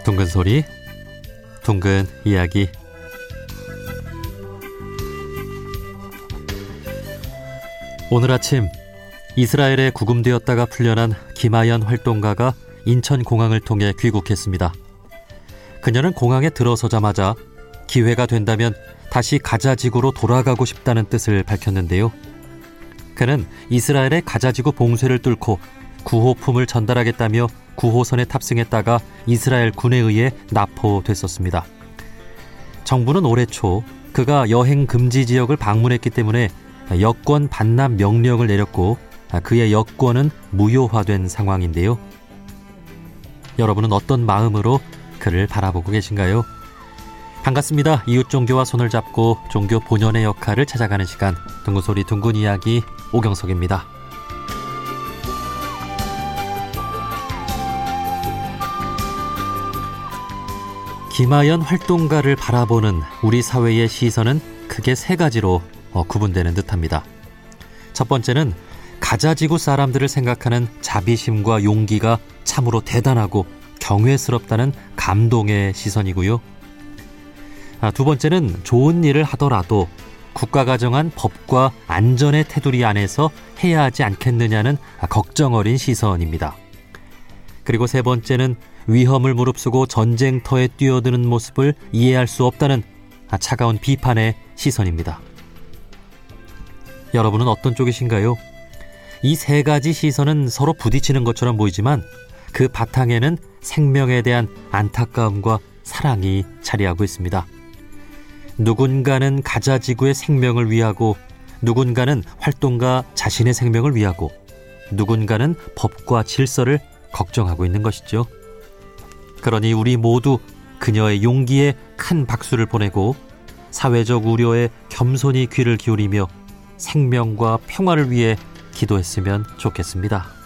둥근 소리, 둥근 이야기. 오늘 아침 이스라엘에 구금되었다가 풀려난 김하연 활동가가 인천공항을 통해 귀국했습니다. 그녀는 공항에 들어서자마자 기회가 된다면 다시 가자지구로 돌아가고 싶다는 뜻을 밝혔는데요. 그는 이스라엘의 가자지구 봉쇄를 뚫고 구호품을 전달하겠다며 구호선에 탑승했다가 이스라엘 군에 의해 납포됐었습니다. 정부는 올해 초 그가 여행 금지 지역을 방문했기 때문에 여권 반납 명령을 내렸고 그의 여권은 무효화된 상황인데요. 여러분은 어떤 마음으로 그를 바라보고 계신가요? 반갑습니다. 이웃 종교와 손을 잡고 종교 본연의 역할을 찾아가는 시간, 둥근 소리 둥근 이야기, 오경석입니다. 김하연 활동가를 바라보는 우리 사회의 시선은 크게 세 가지로 구분되는 듯합니다. 첫 번째는 가자지구 사람들을 생각하는 자비심과 용기가 참으로 대단하고 경외스럽다는 감동의 시선이고요. 두 번째는 좋은 일을 하더라도 국가가 정한 법과 안전의 테두리 안에서 해야 하지 않겠느냐는 걱정 어린 시선입니다. 그리고 세 번째는 위험을 무릅쓰고 전쟁터에 뛰어드는 모습을 이해할 수 없다는 차가운 비판의 시선입니다. 여러분은 어떤 쪽이신가요? 이 세 가지 시선은 서로 부딪히는 것처럼 보이지만 그 바탕에는 생명에 대한 안타까움과 사랑이 자리하고 있습니다. 누군가는 가자지구의 생명을 위하고, 누군가는 활동가 자신의 생명을 위하고, 누군가는 법과 질서를 걱정하고 있는 것이죠. 그러니 우리 모두 그녀의 용기에 큰 박수를 보내고 사회적 우려에 겸손히 귀를 기울이며 생명과 평화를 위해 기도했으면 좋겠습니다.